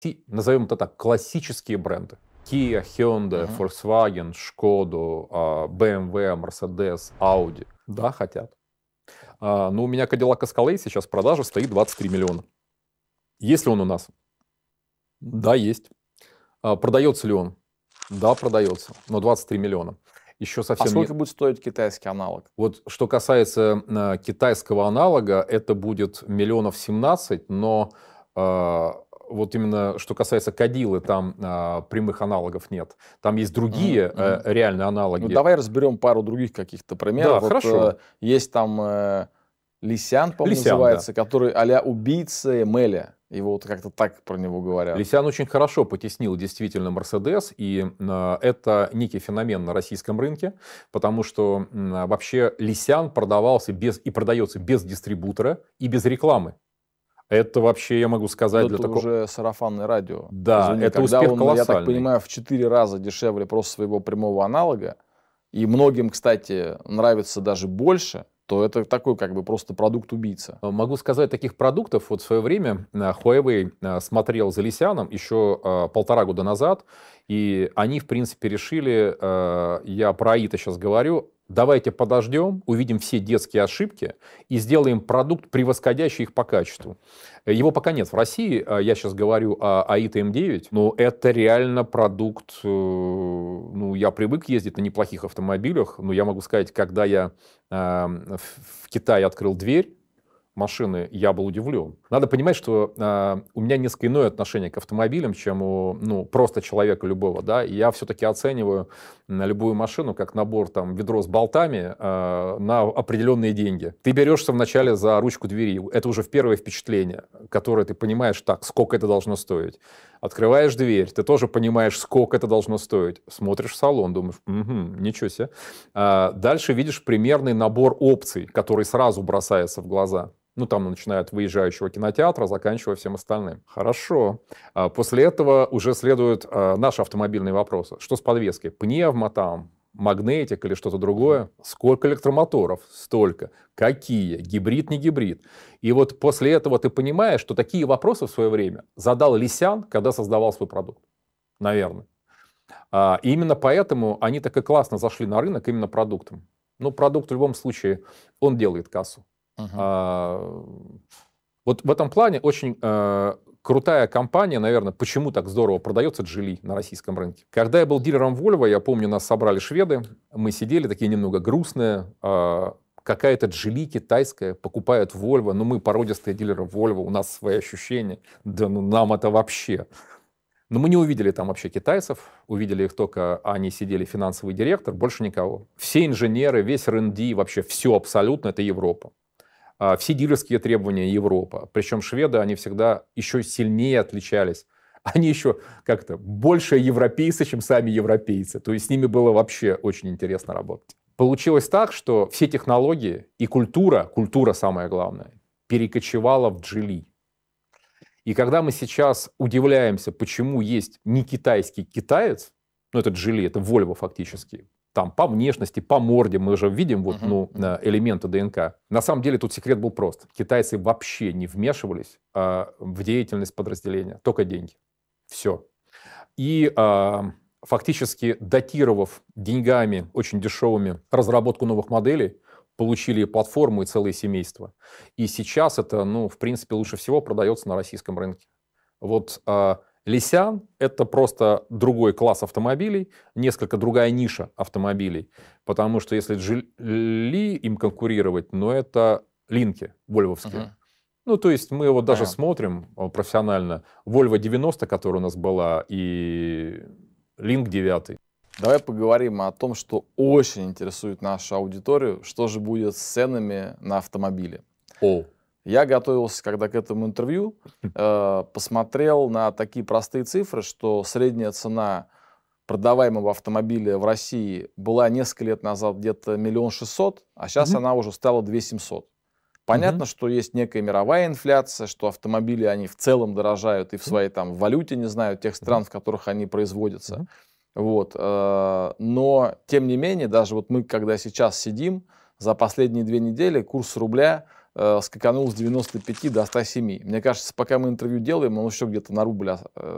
назовем это так, классические бренды. Kia, Hyundai, Volkswagen, Шкоду, BMW, Mercedes, Audi. Да, хотят. Но у меня Cadillac Escalade сейчас в продаже стоит 23 миллиона. Есть ли он у нас? Да, есть. Продается ли он? Да, продается. Но 23 миллиона. Еще совсем сколько будет стоить китайский аналог? Вот что касается китайского аналога, это будет миллионов 17, но вот именно что касается Кадиллы, там прямых аналогов нет. Там есть другие реальные аналоги. Ну, давай разберем пару других каких-то примеров. Да, вот, хорошо. Есть там Лисян, по-моему, называется, да, который а-ля убийца Эмеля. Его вот как-то так про него говорят. Лисян очень хорошо потеснил действительно Мерседес, и это некий феномен на российском рынке, потому что вообще Лисян продавался и продается без дистрибутора и без рекламы. Это вообще, я могу сказать, это уже сарафанное радио. Да, извини, это когда успех он, колоссальный. Я так понимаю, в 4 раза дешевле просто своего прямого аналога, и многим, кстати, нравится даже больше, то это такой как бы просто продукт-убийца. Могу сказать, таких продуктов вот в свое время Huawei смотрел за Лисяном еще 1,5 года назад, и они, в принципе, решили, я про АИТа сейчас говорю, давайте подождем, увидим все детские ошибки и сделаем продукт, превосходящий их по качеству. Его пока нет в России, я сейчас говорю о АИТа М9, но это реально продукт, ну, я привык ездить на неплохих автомобилях, но я могу сказать, когда я в Китае открыл дверь машины, я был удивлен. Надо понимать, что у меня несколько иное отношение к автомобилям, чем у просто человека любого. Да? И я все-таки оцениваю любую машину как набор ведро с болтами на определенные деньги. Ты берешься вначале за ручку двери. Это уже первое впечатление, которое ты понимаешь, так, сколько это должно стоить. Открываешь дверь, ты тоже понимаешь, сколько это должно стоить. Смотришь в салон, думаешь, ничего себе. Дальше видишь примерный набор опций, который сразу бросается в глаза. Ну, там начиная от выезжающего кинотеатра, заканчивая всем остальным. Хорошо. После этого уже следуют наши автомобильные вопросы. Что с подвеской? Пневмо там, магнетик или что-то другое? Сколько электромоторов? Столько. Какие? Гибрид, не гибрид? И вот после этого ты понимаешь, что такие вопросы в свое время задал Лисян, когда создавал свой продукт. Наверное. И именно поэтому они так и классно зашли на рынок именно продуктом. Ну, продукт в любом случае, он делает кассу. Вот в этом плане очень крутая компания, наверное, почему так здорово продается Geely на российском рынке. Когда я был дилером Volvo, я помню, нас собрали шведы, мы сидели такие немного грустные, какая-то Geely китайская покупает Volvo, ну мы породистые дилеры Volvo, у нас свои ощущения, да ну нам это вообще. Но мы не увидели там вообще китайцев, увидели их только, они сидели финансовый директор, больше никого. Все инженеры, весь R&D, вообще все абсолютно, это Европа. Все дилерские требования Европа. Причем шведы, они всегда еще сильнее отличались. Они еще как-то больше европейцы, чем сами европейцы. То есть с ними было вообще очень интересно работать. Получилось так, что все технологии и культура самое главное, перекочевала в Geely. И когда мы сейчас удивляемся, почему есть не китайский китаец, ну это Geely, это Volvo фактически, там по внешности, по морде мы уже видим элементы ДНК. На самом деле тут секрет был прост. Китайцы вообще не вмешивались в деятельность подразделения, только деньги. Все. И фактически датировав деньгами очень дешевыми разработку новых моделей, получили платформу и целые семейства. И сейчас это, в принципе, лучше всего продается на российском рынке. Вот Лисян – это просто другой класс автомобилей, несколько другая ниша автомобилей. Потому что если Geely им конкурировать, это линки вольвовские. Ну, то есть мы вот даже смотрим профессионально. Volvo 90, которая у нас была, и Link 9. Давай поговорим о том, что очень интересует нашу аудиторию. Что же будет с ценами на автомобили? Я готовился, когда к этому интервью, посмотрел на такие простые цифры, что средняя цена продаваемого автомобиля в России была несколько лет назад где-то 1 600 000, а сейчас она уже стала 2 700 000. Понятно, что есть некая мировая инфляция, что автомобили, они в целом дорожают и в своей валюте, не знаю, тех стран, в которых они производятся. Вот. Но, тем не менее, даже вот мы, когда сейчас сидим, за последние 2 недели курс рубля скаканул с 95 до 107. Мне кажется, пока мы интервью делаем, он еще где-то на рубль